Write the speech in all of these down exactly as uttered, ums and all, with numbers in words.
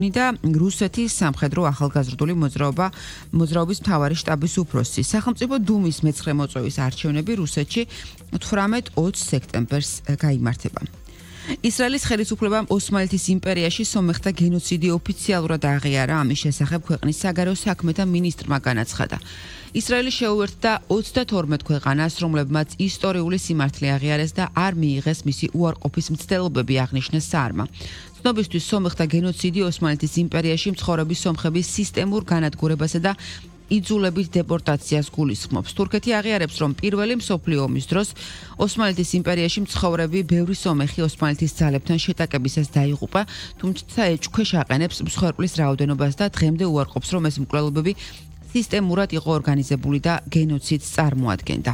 და რუსეთის სამხედრო ახალგაზრდული მოძრაობა მოძრაობის მთავარი შტაბის უფროსი. სახელმწიფო დუმის მეცხრე მოწვევის არჩევნები რუსეთში თვრამეტ ოცი სექტემბერს გაიმართება. ისრაელის ხელისუფლებამ ოსმალეთის იმპერიაში სომეხთა გენოციდი ოფიციალურად აღიარა, ამის შესახებ ქვეყნის საგარეო საქმეთა მინისტრმა განაცხადა. ისრაელი შეუერთდა ოცდათორმეტ ქვეყანას, რომლებმაც ისტორიული სიმართლე აღიარეს და არ მიიღეს მისი უარყოფის მცდელობები, აღნიშნეს საარმა. ცნობისთვის სომეხთა გენოციდი ოსმალეთის იმპერიაში მცხოვრები სომხების სისტემურ განადგურებასა და იძულებით დეპორტაციას გულისხმობს. თურქეთი აღიარებს, რომ პირველი მსოფლიო ომის დროს ოსმალეთის იმპერიაში მცხოვრები ბევრი სომეხი ოსმალეთის ძალებთან შეტაკებისას დაიღუპა, თუმცა ეჭქვეშ აყენებს მსხვერპლის რაოდენობას და დღემდე უარყოფს, რომ ეს მკვლელობები სისტემურად იყო ორგანიზებული და გენოციდს წარმოადგენდა.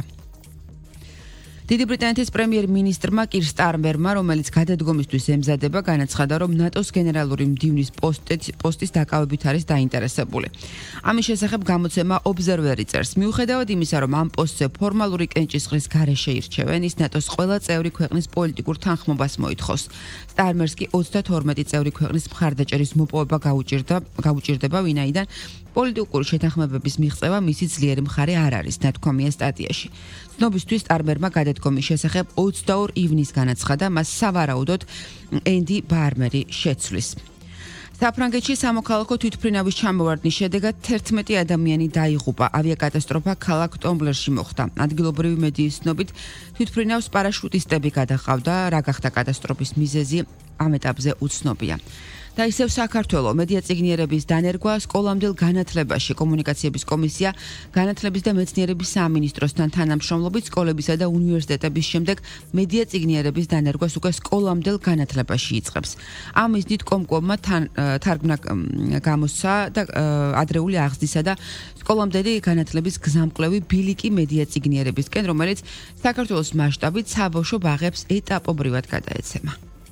დიდი ბრიტანეთის პრემიერ-მინისტრმა კირ სტარმერმა, რომელიც გადადგომისთვის ემზადება, განაცხადა, რომ ნატოს გენერალური მდივნის პოსტის დაკავებით არის დაინტერესებული. ამის შესახებ გამოცემა ობზერვერი წერს, მიუხედავად იმისა, რომ ამ პოსტზე ფორმალური კენჭისყრის გარეშე ირჩევენ, ის ნატოს ყველა წევრი ქვეყნის პოლიტიკურ თანხმობას მოითხოვს. სტარმერს კი ოცდათორმეტი წევრი ქვეყნის მხარდაჭერის მოპოვება გაუჭირდება, ვინაიდან პოლიტიკური შეთანხმებების მიღწევა მისი ძლიერი მხარე არ არის, ნათქვამია სტატიაში. ცნობისთვის სტარმერმა გადადგომის შესახებ ოცდაორი ივნისს განაცხადა, მას სავარაუდოდ ენდი ბარმერი შეცვლის. საფრანგეთში სამოქალაქო თვითმფრინავის ჩამოვარდნის შედეგად თერთმეტი ადამიანი დაიღუპა. ავიაკატასტროფა ქალაქ ტომბლერში მოხდა. ადგილობრივი მედიის ცნობით თვითმფრინავს პარაშუტისტები გადაჰყავდა, რა გახდა კატასტროფის მიზეზი ამ ეტაპზე უცნობია. და ისევ საქართველო მედია წიგნიერების დანერგვა სკოლამდელ განათლებაში კომუნიკაციების კომისია განათლების და მეცნიერების სამინისტროსთან თანამშრომლობით სკოლებისა და უნივერსიტეტების შემდეგ მედია წიგნიერების დანერგვას უკვე სკოლამდელ განათლებაში იწყებს. ამ მიზნით კომკომმა თარგმნა გამოსცა და ადრეული აღზრდისა და სკოლამდელი განათლების გზამკვლევი ბილიკი მედია წიგნიერებისკენ, რომელიც საქართველოს მასშტაბით საბავშვო ბაღებს ეტაპობრივად გადაეცემა.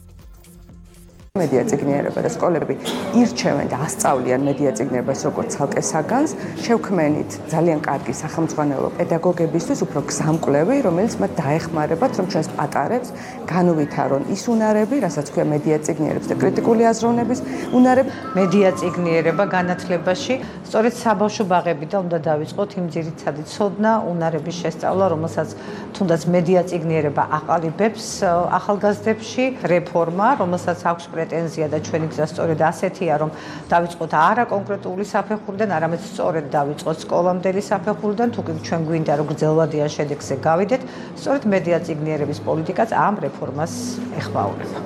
მედია წიგნიერება და სკოლები ირჩევენ და ასწავლიან მედია წიგნიერებას როგორც ცალკე საგანს, შევქმენით ძალიან კარგი სახელმძღვანელო პედაგოგებისთვის უფრო გზამკვლევი, რომელიც მათ დაეხმარებათ, რომ ჩვენს პატარებს განუვითარონ ის უნარები, რასაც ქვია მედია წიგნიერების და კრიტიკული აზროვნების უნარები. მედია წიგნიერება განათლებაში, სწორედ საბავშვო ბაღებიდან უნდა დავიწყოთ იმ ძირითადი ცოდნა, უნარების შესწავლა, რომელსაც თუნდაც მედია წიგნიერება აყალიბებს ახალგაზრდებში, რეფორმა, რომელსაც აქვს პრეტენზია და ჩვენი გზა სწორედ ასეთია, რომ დავიწყოთ არა კონკრეტული საფეხურიდან, არამედ სწორედ დავიწყოთ სკოლამდელი საფეხურიდან, თუ კი ჩვენ გვინდა რომ გრძელვადიან შედეგზე გავიდეთ, სწორედ მედია წიგნიერების პოლიტიკაც ამ რეფორმას ეხმაურება.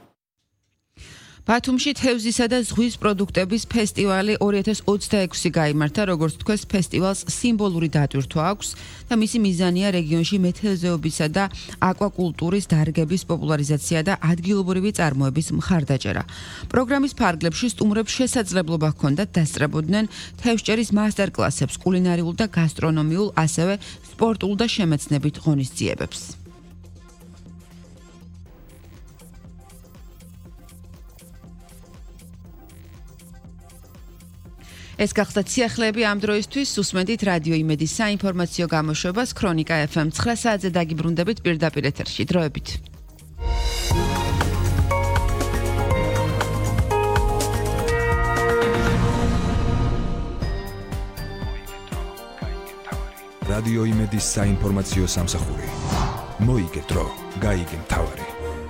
ბათუმში თევზისა და ზღვის პროდუქტების ფესტივალი ორი ათას ოცდაექვსი გაიმართა, როგორც თქვეს, ფესტივალს სიმბოლური დატვირთვა აქვს და მისი მიზანია რეგიონში მეთევზეობისა და აკვაკულტურის დარგების პოპულარიზაცია და ადგილობრივი წარმოების მხარდაჭერა. პროგრამის ფარგლებში სტუმრებს შესაძლებლობა ჰქონდათ დასწრებოდნენ თევზჭერის მასტერ-კლასებს, კულინარიულ და გასტრონომიულ, ასევე სპორტულ და შემეცნებით ღონისძიებებს. ეს გახდა სიახლეები ამ დროისთვის. უსმენთ რადიო იმედის საინფორმაციო გამოშვებას ქრონიკა ეფ ემ ცხრა საათზე დაგიბრუნდებით პირდაპირ ეთერში. დროებით. რადიო იმედის საინფორმაციო სამსახური. მოიგე დრო, გაიგე მთავარი.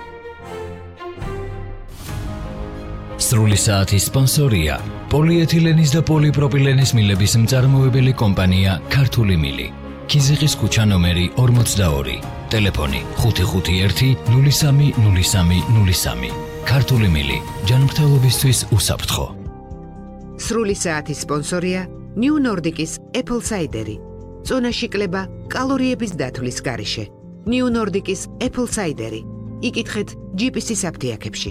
სრული საათის სპონსორია პოლიეთილენის და პოლიპროპილენის მილების მწარმოებელი კომპანია ქართული მილი. ქიზიყის ქუჩა ნომერი ორმოცდაორი. ტელეფონი ხუთი ხუთი ერთი ნული სამი ნული სამი ნული სამი. ქართული მილი ჯანმრთელობისთვის უსაფრთხო. სრული საათის სპონსორია ნიუ ნორდიკის Apple Cider. ზონაში კლება კალორიების დათვლის გარეშე. ნიუ ნორდიკის Apple Cider. იკითხეთ ჯი პი სი-ის აფთიაქებში.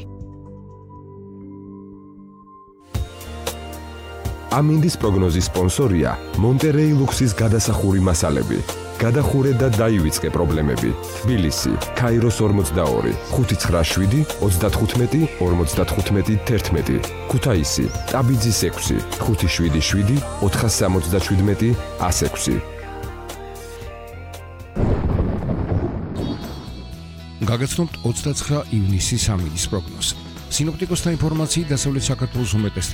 ამინდის პროგნოზის სპონსორია მონტერეი ლუქსის გადასახური მასალები. გადახურე და დაივიწყე პრობლემები. თბილისი, ქაიროს ორმოცდაორი, ხუთი ცხრა შვიდი ოცდათხუთმეტი ორმოცდათხუთმეტი თერთმეტი. ქუთაისი, ტაბიძის ექვსი, ხუთი შვიდი შვიდი ოთხას სამოცდაშვიდმეტი ას ექვსი. გაგაცნობთ ოცდაცხრა ივნისის ამინდის პროგნოზი. სინოპტიკოსთა ინფორმაციით დასავლეთ საქართველოს უმეტეს